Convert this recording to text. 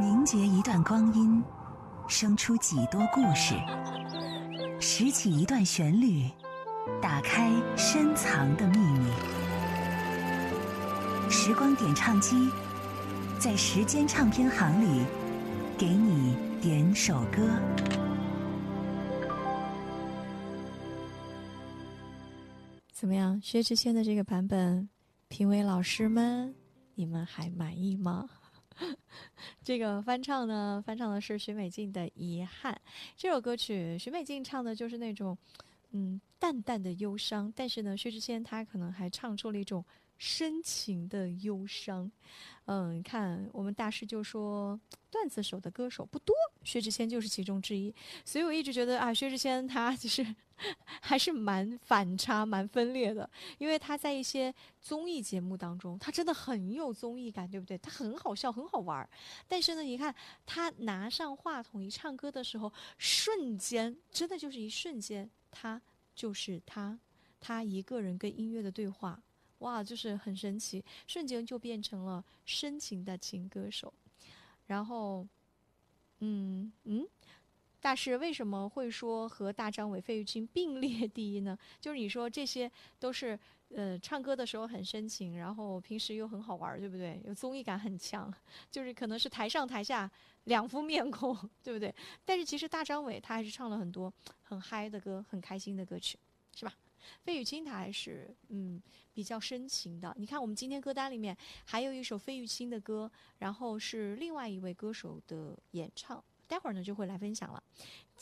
凝结一段光阴，生出几多故事；拾起一段旋律，打开深藏的秘密。时光点唱机，在时间唱片行里，给你点首歌。 怎么样？薛之谦的这个版本，评委老师们，你们还满意吗？这个翻唱的是许美静的《遗憾》。这首歌曲，许美静唱的就是那种，淡淡的忧伤，但是呢，薛之谦他可能还唱出了一种深情的忧伤。看我们大师就说，段子手的歌手不多，薛之谦就是其中之一。所以我一直觉得啊，薛之谦他其实还是蛮反差、蛮分裂的，因为他在一些综艺节目当中，他真的很有综艺感，对不对？他很好笑，很好玩。但是呢，你看他拿上话筒一唱歌的时候，瞬间真的就是一瞬间，他就是他一个人跟音乐的对话。哇，就是很神奇，瞬间就变成了深情的情歌手。然后，大师为什么会说和大张伟、费玉清并列第一呢？就是你说这些都是唱歌的时候很深情，然后平时又很好玩，对不对？有综艺感很强，就是可能是台上台下两副面孔，对不对？但是其实大张伟他还是唱了很多很嗨的歌，很开心的歌曲，是吧？费玉清他还是比较深情的。你看我们今天歌单里面还有一首费玉清的歌，然后是另外一位歌手的演唱，待会儿呢就会来分享了。